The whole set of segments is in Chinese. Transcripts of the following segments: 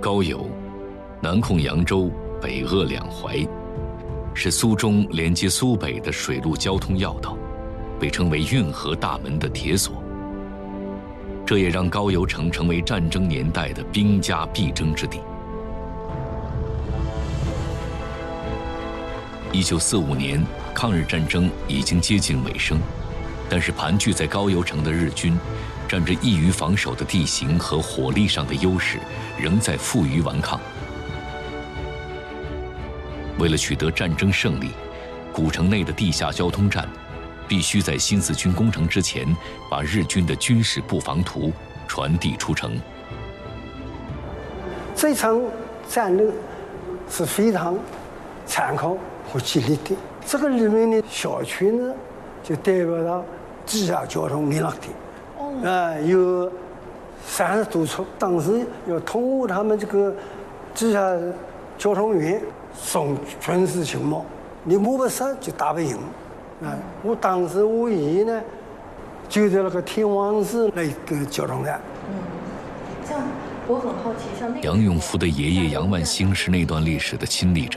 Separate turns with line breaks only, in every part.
高邮，南控扬州，北鄂两淮，是苏中连接苏北的水陆交通要道，被称为运河大门的铁锁。这也让高邮城成为战争年代的兵家必争之地。1945年，抗日战争已经接近尾声，但是盘踞在高邮城的日军，占着易于防守的地形和火力上的优势，仍在负隅顽抗。为了取得战争胜利，古城内的地下交通站必须在新四军攻城之前，把日军的军事布防图传递出城。
这场战斗是非常残酷和激烈的。这个里面的小区呢，就代表了地下交通密勒地，有30多处。当时要通过他们这个地下交通员送军事情报，你摸不上就打不赢。我当时我爷爷呢，就在那个天王寺那个交通站。
像我很好奇，像
杨永福的爷爷杨万兴是那段历史的亲历者。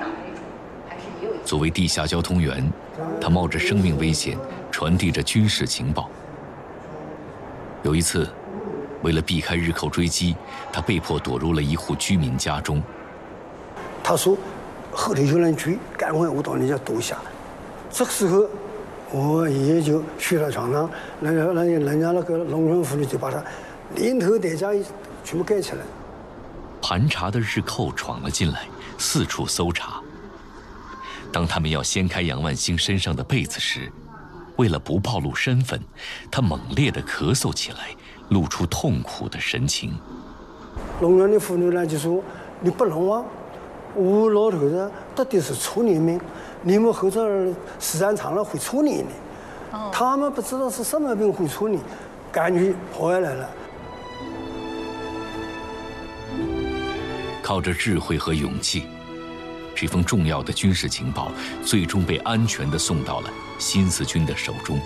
作为地下交通员，他冒着生命危险传递着军事情报。有一次，为了避开日寇追击，他被迫躲入了一户居民家中。
他说：“后头有人追，赶快我到你家躲下。”这个时候，我爷爷就睡到床上，人家那个农村妇女就把他连头带家全部盖起来。
盘查的日寇闯了进来，四处搜查。当他们要掀开杨万兴身上的被子时，为了不暴露身份，他猛烈地咳嗽起来，露出痛苦的神情。
农村的妇女呢就说：“你不能忘，我老头子到底是处女命，你们后头时间长了会处理的。”他们不知道是什么病会处理，赶紧跑下来了。
靠着智慧和勇气，这封重要的军事情报最终被安全地送到了新四军的手中。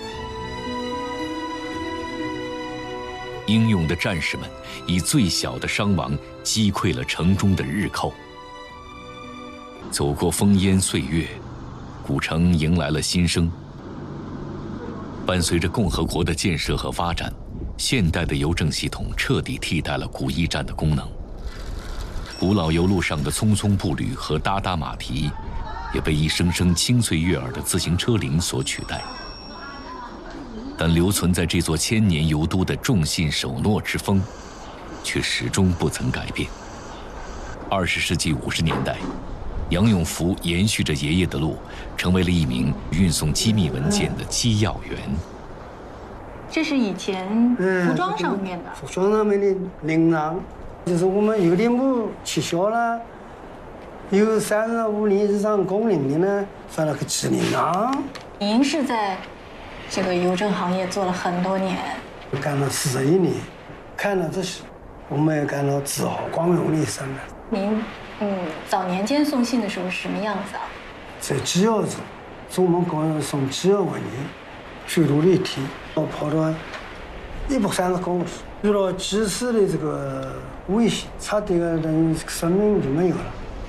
英勇的战士们以最小的伤亡击溃了城中的日寇。走过烽烟岁月，古城迎来了新生。伴随着共和国的建设和发展，现代的邮政系统彻底替代了古驿站的功能。古老邮路上的匆匆步履和哒哒马蹄，也被一声声清脆悦耳的自行车铃所取代。但留存在这座千年邮都的重信守诺之风，却始终不曾改变。20世纪50年代，杨永福延续着爷爷的路，成为了一名运送机密文件的机要员。
这是以前服装上面的，
服装上面的铃铛，就是我们邮电部取消了，有35年以上工龄的呢，发了个机铃铛。
您是在这个邮政行业做了很多年，
干了41年，看了这些，我们也感到自豪光荣的一生了。
您早年间送信的时候是什么样子啊？
在机要子，专门搞送机要文件，水路立体，我跑到130公里，遇到及时的这个危险，差点人生命就没有了。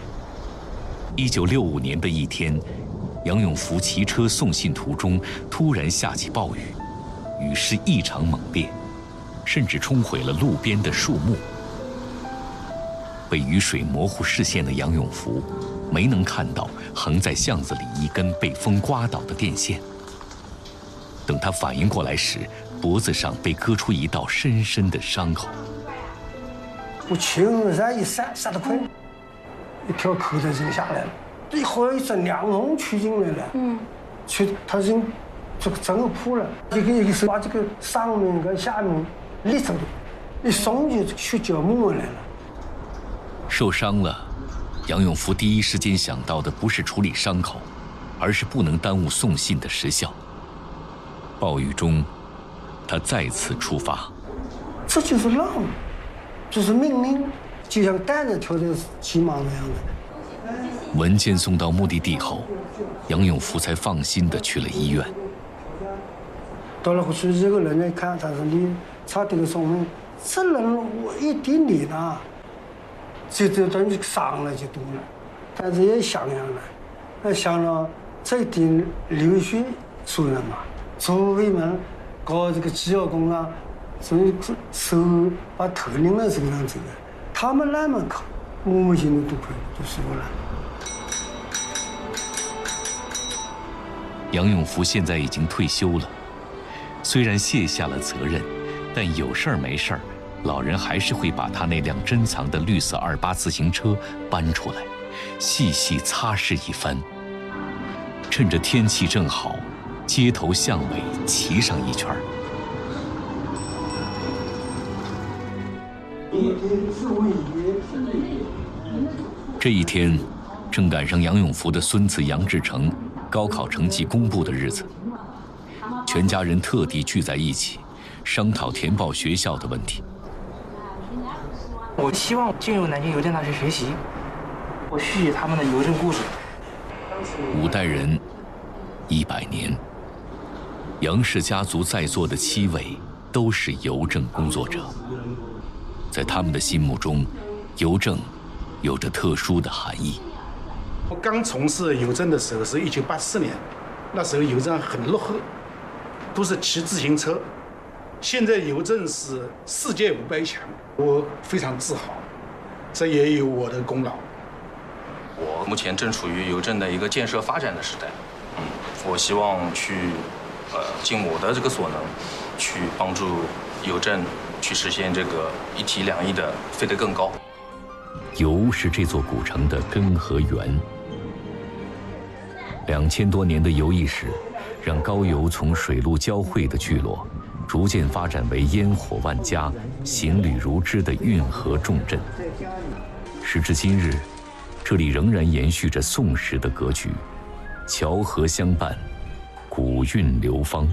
1965年的一天，杨永福骑车送信途中，突然下起暴雨，雨势异常猛烈，甚至冲毁了路边的树木。被雨水模糊视线的杨永福，没能看到横在巷子里一根被风刮倒的电线。等他反应过来时，脖子上被割出一道深深的伤口。
我青山一闪，闪得快，一条口袋就下来了，一会儿一阵凉风吹进来了，他已经这个整个破了，一个手把这个上面跟下面立着的，一松就血脚沫来了。
受伤了，杨永福第一时间想到的不是处理伤口，而是不能耽误送信的时效。暴雨中，他再次出发。
这就是浪，就是命令，就像蛋子跳在骑马那样的。
文件送到目的地后，杨永福才放心地去了医院。
到了去，这个人家一看，他说你差点送命，这人我一点点啊。 这等于伤了就多了。但是也想想了，那想了这点流血出来嘛，作为们搞这个机要工啊，所以手把头拧了这个样子的，他们那么考，我们现在都可以都输了。
杨永福现在已经退休了，虽然卸下了责任，但有事儿没事儿，老人还是会把他那辆珍藏的绿色28自行车搬出来，细细擦拭一番。趁着天气正好，街头巷尾骑上一圈。这一天，正赶上杨永福的孙子杨志成高考成绩公布的日子，全家人特地聚在一起，商讨填报学校的问题。
我希望进入南京邮政大学学习，我续写他们的邮政故事。
5代人100年，杨氏家族在座的7位都是邮政工作者，在他们的心目中，邮政有着特殊的含义。
我刚从事邮政的时候是1984年，那时候邮政很落后，都是骑自行车。现在邮政是世界500强，我非常自豪，这也有我的功劳。
我目前正处于邮政的一个建设发展的时代，我希望去尽我的这个所能，去帮助邮政去实现这个一体两翼的飞得更高。
邮是这座古城的根和源。2000多年的邮艺史，让高邮从水陆交汇的聚落，逐渐发展为烟火万家、行旅如织的运河重镇。时至今日，这里仍然延续着宋时的格局，桥河相伴，古韵流芳。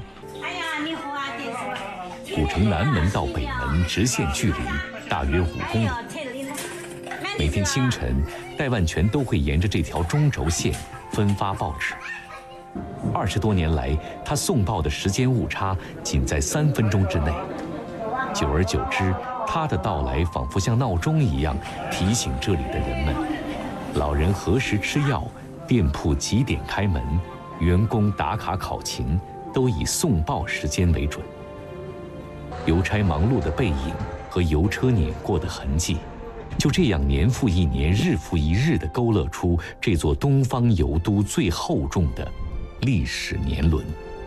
古城南门到北门直线距离大约5公里。每天清晨，戴万全都会沿着这条中轴线分发报纸。20多年来，他送报的时间误差仅在3分钟之内。久而久之，他的到来仿佛像闹钟一样提醒这里的人们：老人何时吃药，店铺几点开门，员工打卡考勤，都以送报时间为准。邮差忙碌的背影和邮车碾过的痕迹，就这样年复一年、日复一日地勾勒出这座东方邮都最厚重的历史年轮。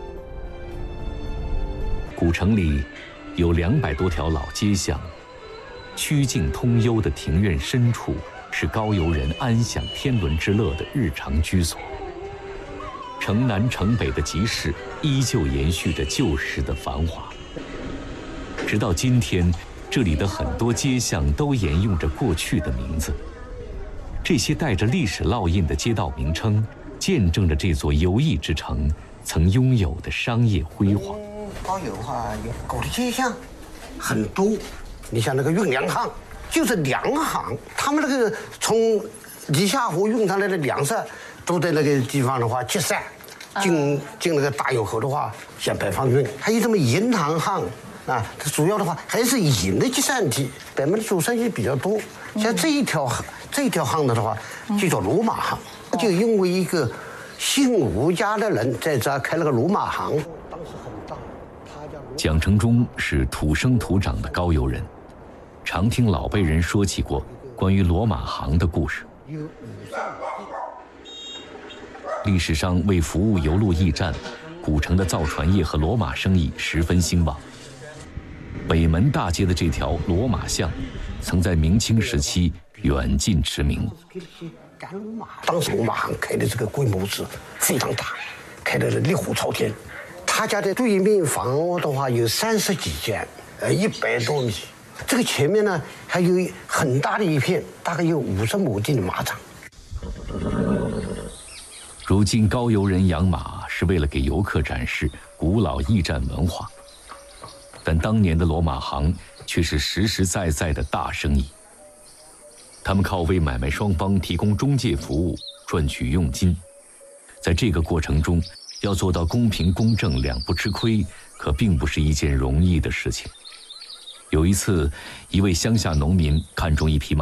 古城里有200多条老街巷，曲径通幽的庭院深处是高邮人安享天伦之乐的日常居所。城南城北的集市依旧延续着旧时的繁华。直到今天，这里的很多街巷都沿用着过去的名字。这些带着历史烙印的街道名称，见证着这座邮艺之城曾拥有的商业辉煌。
高邮有搞的街巷很多，你像那个运粮行，就是粮行，他们那个从离夏湖运上来的粮食，都在那个地方的话集散，进那个大邮口的话，向北方运。还有什么银行啊，它主要的话还是银的集散地，北门的做生意比较多。像这一条巷子的话，就叫罗马行，就因为一个姓吴家的人在这开了个罗马行。当时很大，
蒋成忠是土生土长的高邮人，常听老辈人说起过关于罗马行的故事。历史上为服务邮路驿站，古城的造船业和罗马生意十分兴旺。北门大街的这条罗马巷，曾在明清时期远近驰名。
当时罗马行开的这个规模是非常大，开的烈火朝天。他家的对面房屋的话有30几间，100多米。这个前面呢还有很大的一片，大概有50亩地的马场。
如今高邮人养马是为了给游客展示古老驿站文化。但当年的罗马行却是实实在在的大生意。他们靠为买卖双方提供中介服务赚取佣金，在这个过程中，要做到公平公正、两不吃亏，可并不是一件容易的事情。有一次，一位乡下农民看中一匹马。